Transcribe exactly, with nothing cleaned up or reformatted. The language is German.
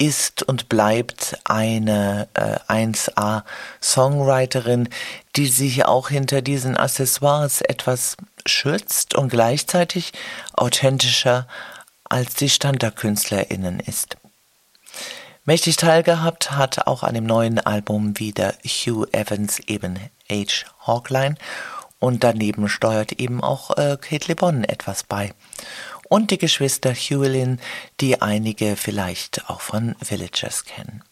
ist und bleibt eine äh, eins A Songwriterin, die sich auch hinter diesen Accessoires etwas schützt und gleichzeitig authentischer als die StandardkünstlerInnen ist. Mächtig teilgehabt hat auch an dem neuen Album wieder Hugh Evans, eben H. Hawkline, und daneben steuert eben auch äh, Kate LeBon etwas bei. Und die Geschwister Hewlin, die einige vielleicht auch von Villagers kennen.